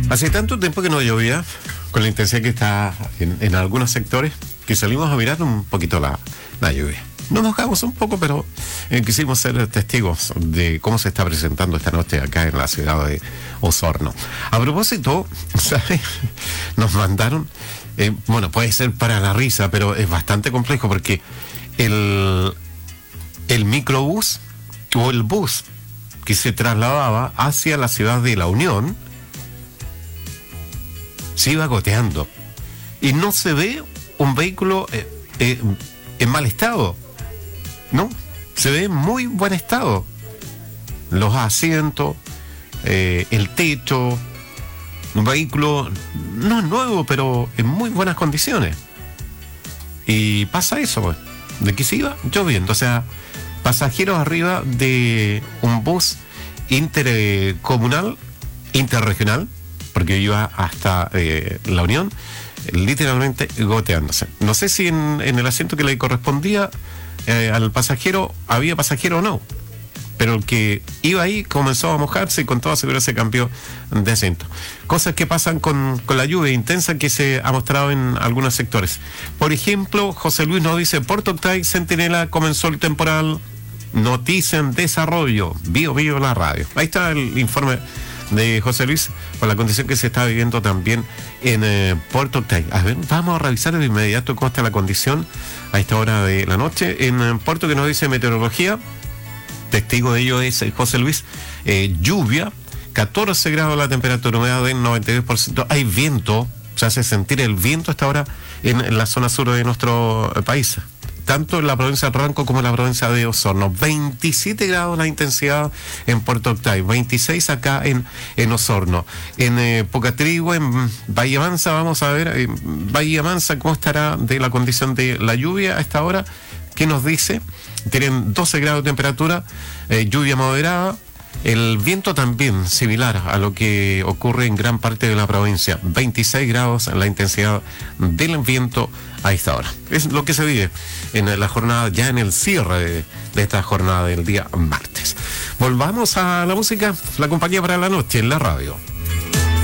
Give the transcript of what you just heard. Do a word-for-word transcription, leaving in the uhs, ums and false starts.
Hace tanto tiempo que no llovía, con la intensidad que está en, en algunos sectores, que salimos a mirar un poquito la, la lluvia. Nos mojamos un poco, pero eh, quisimos ser testigos de cómo se está presentando esta noche acá en la ciudad de Osorno. A propósito, ¿sabes? Nos mandaron, eh, bueno, puede ser para la risa, pero es bastante complejo porque el, el microbús o el bus que se trasladaba hacia la ciudad de La Unión se iba goteando y no se ve un vehículo eh, eh, en mal estado, ¿no? Se ve en muy buen estado. Los asientos, eh, el techo, un vehículo no es nuevo, pero en muy buenas condiciones. Y pasa eso, pues, de que se iba lloviendo. O sea, pasajeros arriba de un bus intercomunal, interregional, porque iba hasta eh, La Unión, literalmente goteándose. No sé si en, en el asiento que le correspondía eh, al pasajero había pasajero o no, pero el que iba ahí comenzó a mojarse y con toda seguridad se cambió de asiento. Cosas que pasan con, con la lluvia intensa que se ha mostrado en algunos sectores. Por ejemplo, José Luis nos dice: Puerto Octay, Centinela, comenzó el temporal, noticia en desarrollo, Bio Bio la radio. Ahí está el informe de José Luis por la condición que se está viviendo también en eh, Puerto Octay. A ver, vamos a revisar de inmediato cómo está la condición a esta hora de la noche en eh, Puerto, que nos dice meteorología. Testigo de ello es eh, José Luis. Eh, lluvia, catorce grados la temperatura, humedad del noventa y dos por ciento. Hay viento, se hace sentir el viento a esta hora en, en la zona sur de nuestro eh, país, tanto en la provincia de Ranco como en la provincia de Osorno. veintisiete grados la intensidad en Puerto Octay, veintiséis acá en, en Osorno. En eh, Pocatrigua, en Bahía Mansa, vamos a ver, en Bahía Mansa, cómo estará de la condición de la lluvia a esta hora. ¿Qué nos dice? Tienen doce grados de temperatura, eh, lluvia moderada. El viento también similar a lo que ocurre en gran parte de la provincia. veintiséis grados la intensidad del viento a esta hora. Es lo que se vive en la jornada, ya en el cierre de, de esta jornada del día martes. Volvamos a la música, la compañía para la noche en la radio.